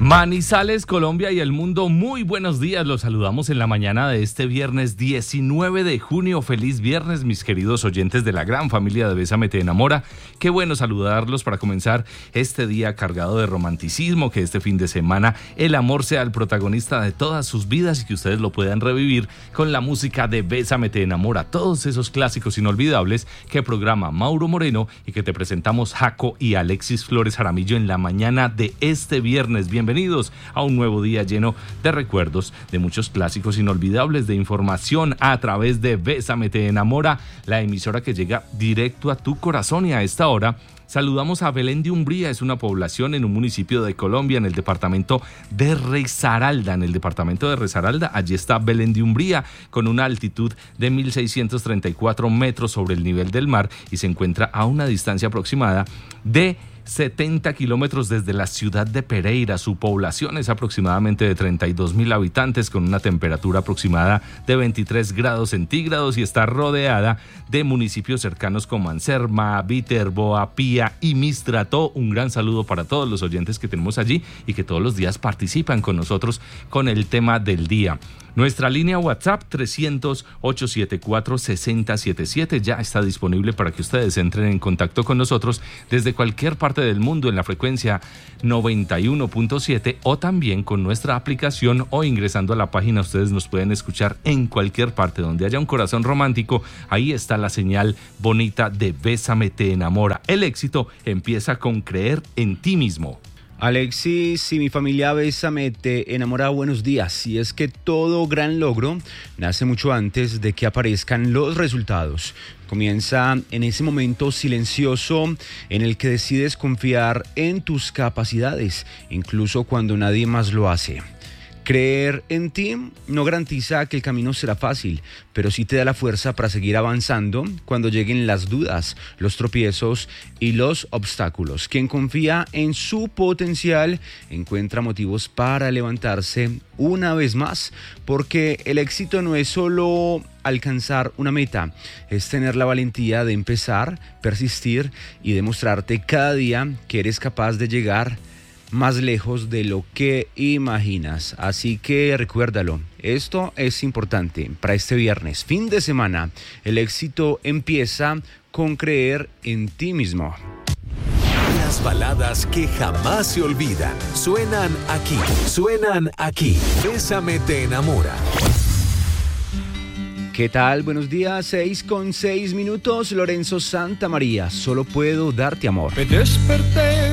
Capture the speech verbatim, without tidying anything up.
Manizales, Colombia y el mundo, muy buenos días. Los saludamos en la mañana de este viernes diecinueve de junio. Feliz viernes, mis queridos oyentes de la gran familia de Bésame Te Enamora. Qué bueno saludarlos para comenzar este día cargado de romanticismo, que este fin de semana el amor sea el protagonista de todas sus vidas y que ustedes lo puedan revivir con la música de Bésame Te Enamora. Todos esos clásicos inolvidables que programa Mauro Moreno y que te presentamos Jaco y Alexis Flores Jaramillo en la mañana de este viernes. Bienvenidos. Bienvenidos a un nuevo día lleno de recuerdos, de muchos clásicos inolvidables, de información a través de Bésame Te Enamora, la emisora que llega directo a tu corazón. Y a esta hora saludamos a Belén de Umbría. Es una población en un municipio de Colombia, en el departamento de Risaralda. En el departamento de Risaralda, allí está Belén de Umbría, con una altitud de mil seiscientos treinta y cuatro metros sobre el nivel del mar y se encuentra a una distancia aproximada de setenta kilómetros desde la ciudad de Pereira. Su población es aproximadamente de treinta y dos mil habitantes, con una temperatura aproximada de veintitrés grados centígrados y está rodeada de municipios cercanos como Anserma, Viterbo, Pía y Mistrató. Un gran saludo para todos los oyentes que tenemos allí y que todos los días participan con nosotros con el tema del día. Nuestra línea WhatsApp trescientos, ochocientos setenta y cuatro, sesenta setenta y siete ya está disponible para que ustedes entren en contacto con nosotros desde cualquier parte del mundo en la frecuencia noventa y uno punto siete o también con nuestra aplicación, o ingresando a la página ustedes nos pueden escuchar en cualquier parte donde haya un corazón romántico. Ahí está la señal bonita de Bésame Te Enamora. El éxito empieza con creer en ti mismo. Alexis y mi familia Bésame Te Enamora, buenos días. Y es que todo gran logro nace mucho antes de que aparezcan los resultados. Comienza en ese momento silencioso en el que decides confiar en tus capacidades, incluso cuando nadie más lo hace. Creer en ti no garantiza que el camino será fácil, pero sí te da la fuerza para seguir avanzando cuando lleguen las dudas, los tropiezos y los obstáculos. Quien confía en su potencial encuentra motivos para levantarse una vez más, porque el éxito no es solo alcanzar una meta, es tener la valentía de empezar, persistir y demostrarte cada día que eres capaz de llegar más lejos de lo que imaginas. Así que recuérdalo, esto es importante para este viernes, fin de semana. El éxito empieza con creer en ti mismo. Las baladas que jamás se olvidan suenan aquí, suenan aquí. Bésame Te Enamora. ¿Qué tal? Buenos días, seis con seis minutos. Lorenzo Santamaría, solo puedo darte amor. Me desperté